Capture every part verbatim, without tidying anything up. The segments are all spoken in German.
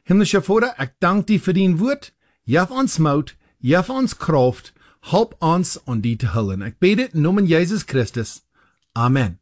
Himmlische Vater, ik dank die vir die woord. Jef ons mout, jef ons kracht, help ons om die te hullen. Ik bid het in naam van Jezus Christus. Amen.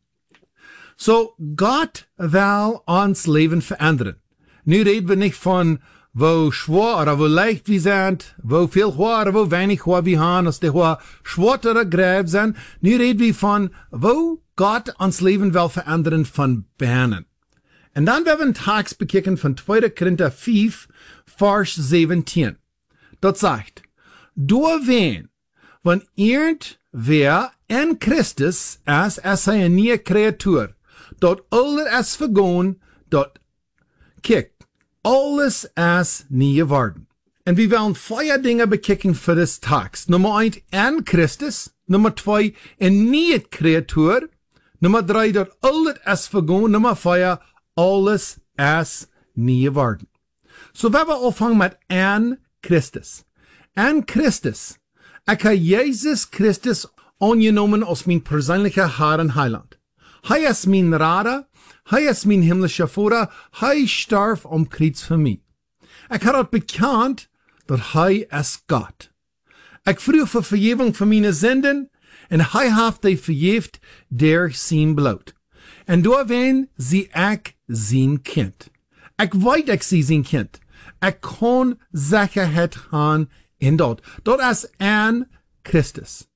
So, Gott will ons leven veranderen. Nu reden we niet van wo schwer oder wo leicht wir sind, wo viel hoher oder wo wenig hoher wir haben, als die hoher schwer oder gräb sind. Nu reden wir von wo Gott ons Leben will veranderen von Bernen. Und dann werden wir einen Text bekicken von zweiter Korinther vijf, Vers zeventien. Dort sagt, door wen, wenn irgendwer in Christus als er sei eine neue Kreatur, dort alles es vergehen, dort kijk, alles is nie geworden. En we willen vier dingen bekijken voor this tekst. Nummer één, in Christus. Nummer twee, een nieuwe creatuur. Nummer drie, dat alles is vergaan. Nummer vier, alles is nie geworden. So we hebben opvangen met in Christus. In Christus. Ik heb Jezus Christus aangenomen als mijn persoonlijke Heer en Heiland. Hij is mijn Rader. Hij is mijn himmlische Vader, hij starf om kruis voor mij. Ik had het bekend dat hij is God. Ik vroeg voor vergeving voor mijn zinden en hij heeft die vergeeft door zijn bloed. En doorheen zie ik zijn kind. Ik weet ik zie zijn kind. Ik kan zekerheid gaan in dat. Dat is aan Christus.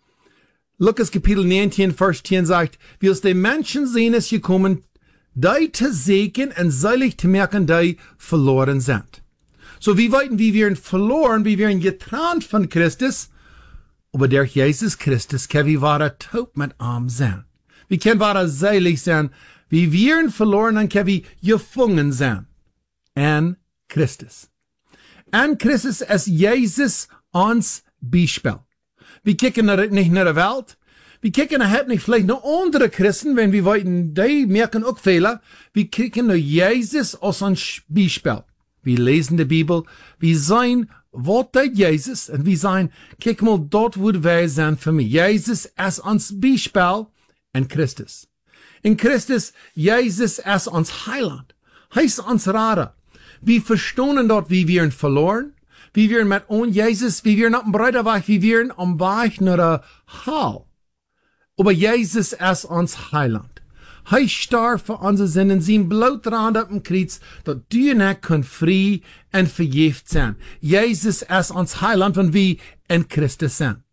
Lukas Kapitel negentien, Vers tien sagt, wie aus den Menschen sehen ist gekommen, die te segnen en selig te merken die verloren sind. So wie weten, wie wir verloren, wie wir getrennt von Christus, aber durch Jesus Christus können wir wahre taub mit arm sein. Wir können wahre selig sein, wie wir verloren, dann können wir gefangen sein. En Christus. En Christus ist Jesus ons Beispiel. Wir kicken nicht nach der Welt, wir kicken halt nicht vielleicht noch andere Christen, wenn wir wollten, die merken auch Fehler. Wir kicken nur Jesus als ein Beispiel. Wir lesen die Bibel, wir sehen, was der Jesus, und wir sagen, kick mal, dort wo wir sind für mich. Jesus ist uns Beispiel in Christus. In Christus, Jesus ist uns Heiland. Heißt uns Rader. Wir verstehen dort, wie wir ihn verloren, wie wir mit ohne Jesus, wie wir nicht breiter Weg, wie wir am Weg nach der Hall. Aber Jesus ist uns Heiland. Hij starb für unsere Sünden, sein Blut rann auf dem Kreuz, dat du und ich können frei und vergeft sein. Jesus ist uns Heiland, wenn wir in Christus sind.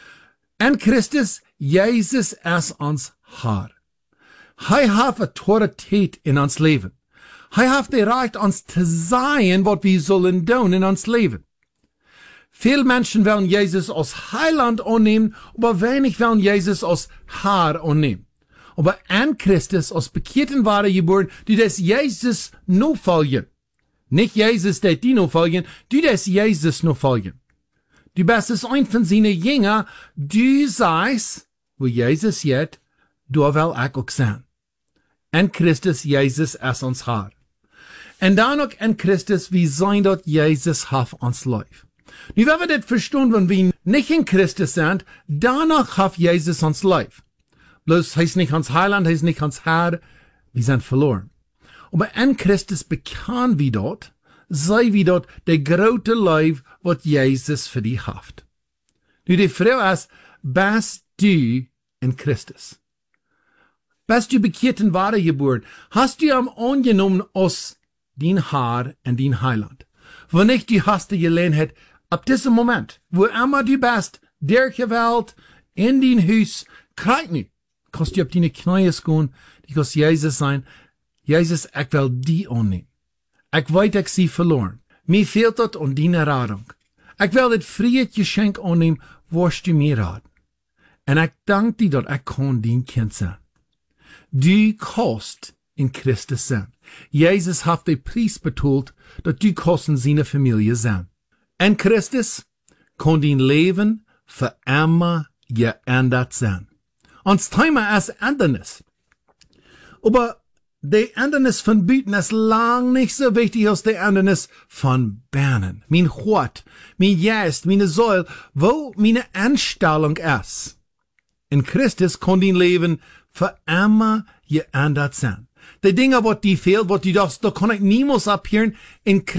In Christus, Jesus ist uns Herr. Hij hat Autorität in uns Leben. Hij hat die Recht, uns zu sagen, was wir sollen tun in uns Leben. Viele Menschen wollen Jesus als Heiland annehmen, aber wenig wollen Jesus als Herr annehmen. Aber an Christus als bekehrten wahre geboren, die das Jesus nur folgen. Nicht Jesus, der die nur folgen, die das Jesus nur folgen. Du bist es ein von seinen Jüngern, du sagst, wo Jesus jetzt, du will ich auch sein. An Christus, Jesus ist uns Herr. Und dann auch an Christus, wie sein dort Jesus hat uns Life. Nu, wenn wir das verstehen, wenn wir nicht in Christus sind, danach hat Jesus uns Life. Bloß heißt nicht uns Heiland, heißt nicht uns Herr, wir sind verloren. Aber in Christus bekannt wir dort, sei wie dort der große Life, was Jesus für dich hat. Nu, die Frage ist, bist du in Christus? Bist du bekehrt und wahre geboren? Hast du ihm angenommen als dein Herr und dein Heiland? Wenn nicht, du hast die Gelegenheit, ab diesem Moment, wo immer du bist, der Welt, in dein Haus, krieg nicht. Kannst du auf deine Knie gehen, die kannst Jesus sein. Jesus, ich will die annehmen. Ich weiß, ich sie verloren. Mir fehlt das an deine Radung. Ich will das freie Geschenk annehmen, was du mir raten. Und ich danke dir, dass ich kann dein Kind sein. Du kannst in Christus sein. Jesus hat den Preis betont, dass du kannst in seiner Familie sein. In Christus kann dein Leben für immer geändert sein. Ons Thema ist Ändernis. Aber die Ändernis von Büten ist lang nicht so wichtig als die Ändernis von Bernen. Mein Gott, mein Geist, meine Säule, wo meine Einstellung ist. In Christus kann dein Leben für immer geändert sein. Die Dinge, was dir fehlt, was du dachtest, da kann ich niemals abhören, in